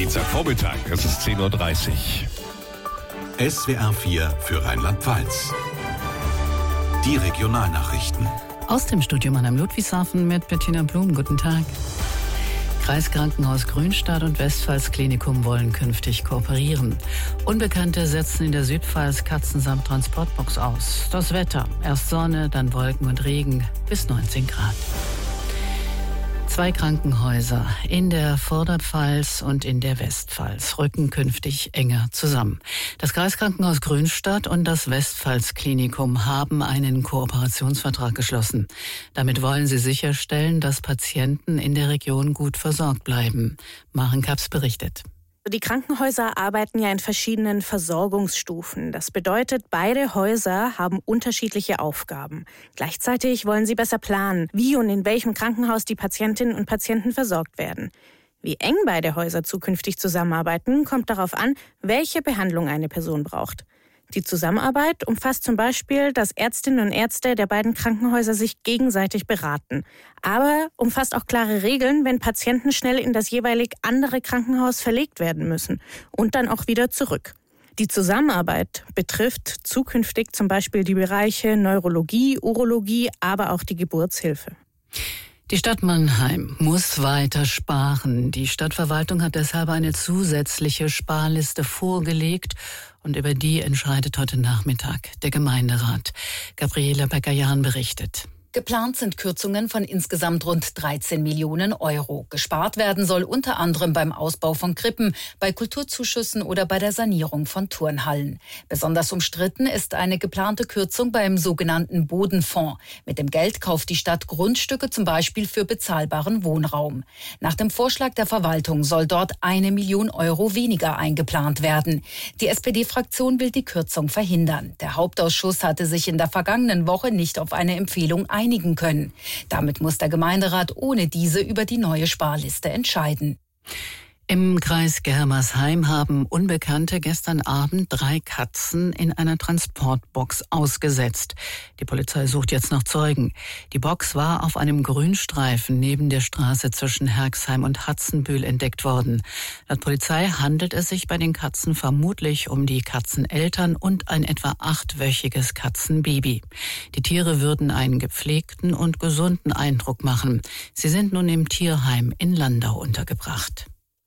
Dienstagvormittag, es ist 10.30 Uhr. SWR 4 für Rheinland-Pfalz. Die Regionalnachrichten. Aus dem Studio Mannheim-Ludwigshafen mit Bettina Blum. Guten Tag. Kreiskrankenhaus Grünstadt und Westpfalz Klinikum wollen künftig kooperieren. Unbekannte setzen in der Südpfalz Katzen samt Transportbox aus. Das Wetter: erst Sonne, dann Wolken und Regen, bis 19 Grad. 2 Krankenhäuser in der Vorderpfalz und in der Westpfalz rücken künftig enger zusammen. Das Kreiskrankenhaus Grünstadt und das Westpfalz Klinikum haben einen Kooperationsvertrag geschlossen. Damit wollen sie sicherstellen, dass Patienten in der Region gut versorgt bleiben. Maren Kaps berichtet. Die Krankenhäuser arbeiten ja in verschiedenen Versorgungsstufen. Das bedeutet, beide Häuser haben unterschiedliche Aufgaben. Gleichzeitig wollen sie besser planen, wie und in welchem Krankenhaus die Patientinnen und Patienten versorgt werden. Wie eng beide Häuser zukünftig zusammenarbeiten, kommt darauf an, welche Behandlung eine Person braucht. Die Zusammenarbeit umfasst zum Beispiel, dass Ärztinnen und Ärzte der beiden Krankenhäuser sich gegenseitig beraten. Aber umfasst auch klare Regeln, wenn Patienten schnell in das jeweilig andere Krankenhaus verlegt werden müssen und dann auch wieder zurück. Die Zusammenarbeit betrifft zukünftig zum Beispiel die Bereiche Neurologie, Urologie, aber auch die Geburtshilfe. Die Stadt Mannheim muss weiter sparen. Die Stadtverwaltung hat deshalb eine zusätzliche Sparliste vorgelegt und über die entscheidet heute Nachmittag der Gemeinderat. Gabriela Becker-Jahn berichtet. Geplant sind Kürzungen von insgesamt rund 13 Millionen Euro. Gespart werden soll unter anderem beim Ausbau von Krippen, bei Kulturzuschüssen oder bei der Sanierung von Turnhallen. Besonders umstritten ist eine geplante Kürzung beim sogenannten Bodenfonds. Mit dem Geld kauft die Stadt Grundstücke zum Beispiel für bezahlbaren Wohnraum. Nach dem Vorschlag der Verwaltung soll dort 1 Million Euro weniger eingeplant werden. Die SPD-Fraktion will die Kürzung verhindern. Der Hauptausschuss hatte sich in der vergangenen Woche nicht auf eine Empfehlung einigen können. Damit muss der Gemeinderat ohne diese über die neue Sparliste entscheiden. Im Kreis Germersheim haben Unbekannte gestern Abend 3 Katzen in einer Transportbox ausgesetzt. Die Polizei sucht jetzt nach Zeugen. Die Box war auf einem Grünstreifen neben der Straße zwischen Herxheim und Hatzenbühl entdeckt worden. Laut Polizei handelt es sich bei den Katzen vermutlich um die Katzeneltern und ein etwa 8-wöchiges Katzenbaby. Die Tiere würden einen gepflegten und gesunden Eindruck machen. Sie sind nun im Tierheim in Landau untergebracht.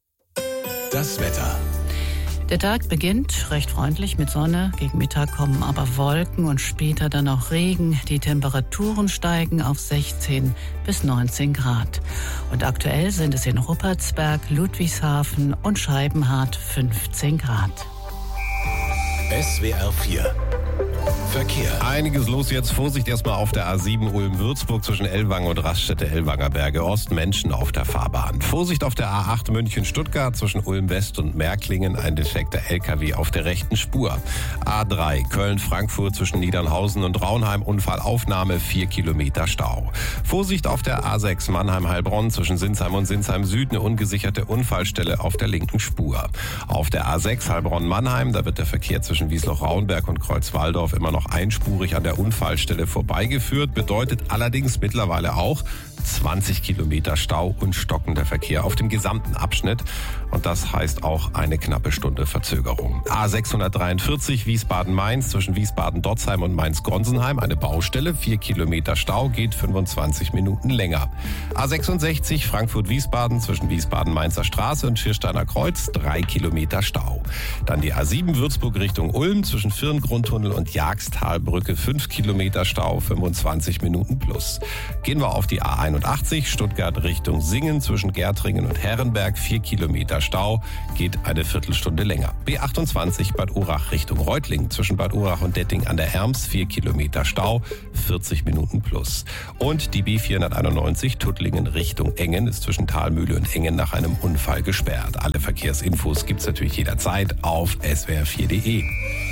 Das Wetter. Der Tag beginnt recht freundlich mit Sonne. Gegen Mittag kommen aber Wolken und später dann auch Regen. Die Temperaturen steigen auf 16 bis 19 Grad. Und aktuell sind es in Ruppertsberg, Ludwigshafen und Scheibenhardt 15 Grad. SWR 4 Verkehr. Einiges los jetzt. Vorsicht erstmal auf der A7 Ulm-Würzburg zwischen Ellwangen und Raststätte-Ellwanger Berge Ost. Menschen auf der Fahrbahn. Vorsicht auf der A8 München-Stuttgart zwischen Ulm-West und Märklingen. Ein defekter LKW auf der rechten Spur. A3 Köln-Frankfurt zwischen Niedernhausen und Raunheim. Unfallaufnahme, 4 Kilometer Stau. Vorsicht auf der A6 Mannheim-Heilbronn zwischen Sinsheim und Sinsheim Süd. Eine ungesicherte Unfallstelle auf der linken Spur. Auf der A6 Heilbronn-Mannheim, da wird der Verkehr zwischen Wiesloch-Raunberg und Kreuzwaldorf immer noch einspurig an der Unfallstelle vorbeigeführt, bedeutet allerdings mittlerweile auch 20 Kilometer Stau und stockender Verkehr auf dem gesamten Abschnitt. Und das heißt auch eine knappe Stunde Verzögerung. A643 Wiesbaden-Mainz zwischen Wiesbaden-Dotzheim und Mainz-Gonsenheim. Eine Baustelle, 4 Kilometer Stau, geht 25 Minuten länger. A66 Frankfurt-Wiesbaden zwischen Wiesbaden-Mainzer Straße und Schiersteiner Kreuz, 3 Kilometer Stau. Dann die A7 Würzburg Richtung Ulm zwischen Firn-Grundtunnel und Jagstalbrücke, 5 Kilometer Stau, 25 Minuten plus. Gehen wir auf die A81 Stuttgart Richtung Singen zwischen Gärtringen und Herrenberg, 4 Kilometer Stau, geht eine Viertelstunde länger. B28 Bad Urach Richtung Reutlingen zwischen Bad Urach und Detting an der Erms, 4 Kilometer Stau, 40 Minuten plus. Und die B491 Tuttlingen Richtung Engen ist zwischen Thalmühle und Engen nach einem Unfall gesperrt. Alle Verkehrsinfos gibt's natürlich jederzeit auf swr4.de.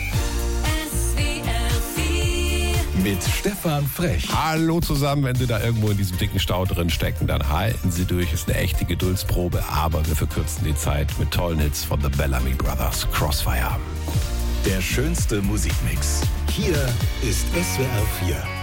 Mit Stefan Frech. Hallo zusammen, wenn Sie da irgendwo in diesem dicken Stau drin stecken, dann halten Sie durch. Ist eine echte Geduldsprobe, aber wir verkürzen die Zeit mit tollen Hits von The Bellamy Brothers. Crossfire. Der schönste Musikmix. Hier ist SWR 4.